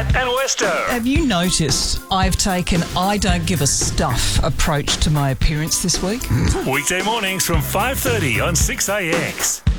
Matt and Westo. Have you noticed I've taken I don't give a stuff approach to my appearance this week? Weekday mornings from 5:30 on 6AX.